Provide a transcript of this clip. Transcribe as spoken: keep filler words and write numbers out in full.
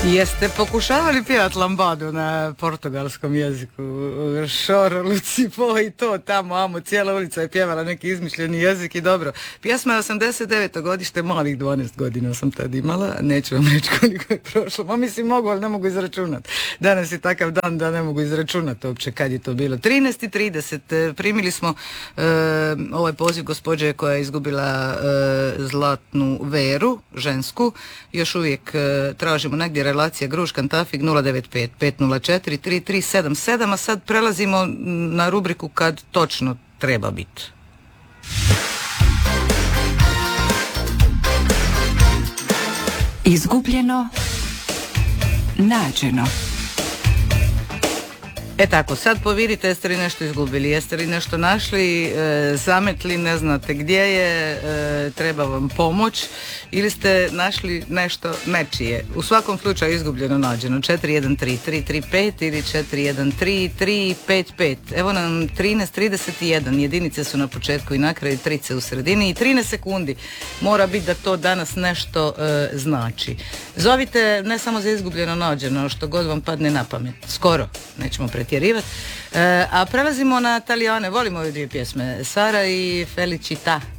Jeste pokušavali pjevati lambadu na portugalskom jeziku? Šoro, Lucipo i to tamo, amo, cijela ulica je pjevala neki izmišljeni jezik i dobro. Pjesma je osamdeset deveto godište, malih dvanaest godina sam tad imala, neću vam reći koliko je prošlo, ma mislim mogu, ali ne mogu izračunati. Danas je takav dan da ne mogu izračunati uopće kad je to bilo. trinaest i trideset, primili smo e, ovaj poziv gospođe koja je izgubila e, zlatnu veru, žensku, još uvijek e, tražimo negdje relacija Gruškan Tafig nula devet pet pet nula četiri tri tri sedam sedam, a sad prelazimo na rubriku kad točno treba biti. Izgubljeno, nađeno. E tako, sad povirite, jeste li nešto izgubili, jeste li nešto našli, e, zametli, ne znate gdje je, e, treba vam pomoć ili ste našli nešto nečije. U svakom slučaju izgubljeno, nađeno. četiri jedan tri tri tri pet ili četiri jedan tri tri pet pet. Evo nam trinaest trideset jedan, jedinice su na početku i na kraju, trice u sredini i trinaest sekundi. Mora biti da to danas nešto e, znači. Zovite ne samo za izgubljeno, nađeno, što god vam padne na pamet. Skoro, nećemo pretjerivati. E, a prelazimo na Talijane, volimo ove dvije pjesme, Sara i Felicita.